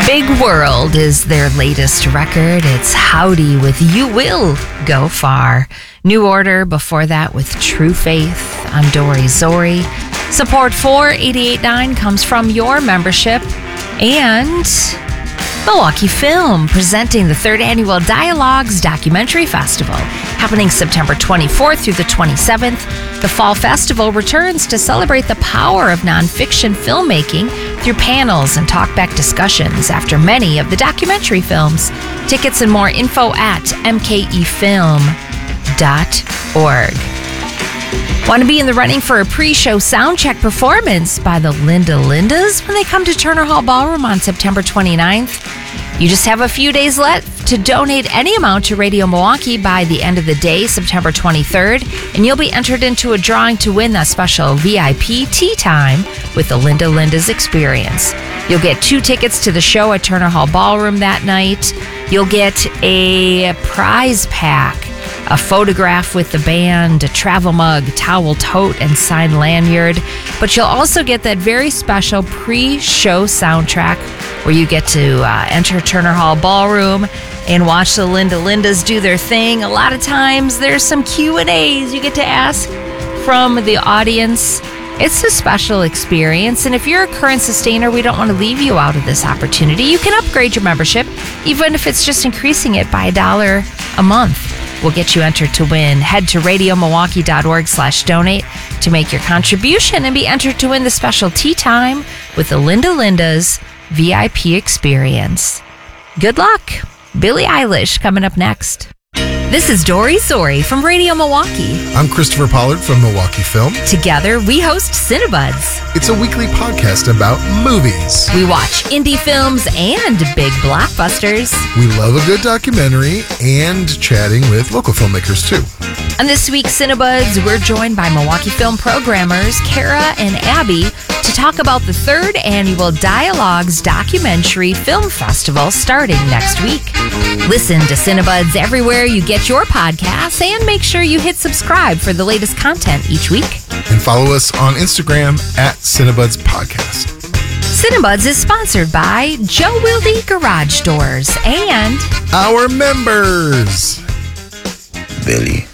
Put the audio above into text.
Big World is their latest record. It's Howdy with You Will Go Far. New Order before that with True Faith. I'm Dory Zori. Support for 88.9 comes from your membership. And Milwaukee Film presenting the third annual Dialogues Documentary Festival, happening September 24th through the 27th. The Fall Festival returns to celebrate the power of nonfiction filmmaking through panels and talkback discussions after many of the documentary films. Tickets and more info at mkefilm.org. Want to be in the running for a pre-show soundcheck performance by the Linda Lindas when they come to Turner Hall Ballroom on September 29th? You just have a few days left to donate any amount to Radio Milwaukee by the end of the day, September 23rd, and you'll be entered into a drawing to win that special VIP tea time with the Linda Lindas experience. You'll get 2 tickets to the show at Turner Hall Ballroom that night. You'll get a prize pack, a photograph with the band, a travel mug, towel tote, and signed lanyard. But you'll also get that very special pre-show soundtrack where you get to enter Turner Hall Ballroom and watch the Linda Lindas do their thing. A lot of times there's some Q&As you get to ask from the audience. It's a special experience, and if you're a current sustainer, we don't want to leave you out of this opportunity. You can upgrade your membership, even if it's just increasing it by $1 a month. We'll get you entered to win. Head to radiomilwaukee.org/donate to make your contribution and be entered to win the special tea time with the Linda Lindas VIP experience. Good luck. Billie Eilish coming up next. This is Dory Zori from Radio Milwaukee. I'm Christopher Pollard from Milwaukee Film. Together, we host Cinebuds. It's a weekly podcast about movies. We watch indie films and big blockbusters. We love a good documentary and chatting with local filmmakers, too. On this week's Cinebuds, we're joined by Milwaukee Film programmers Kara and Abby to talk about the third annual Dialogues Documentary Film Festival starting next week. Listen to Cinebuds everywhere you get your podcasts, and make sure you hit subscribe for the latest content each week. And follow us on Instagram at Cinebuds Podcast. Cinebuds is sponsored by Joe Wilde Garage Doors and our members. Billy.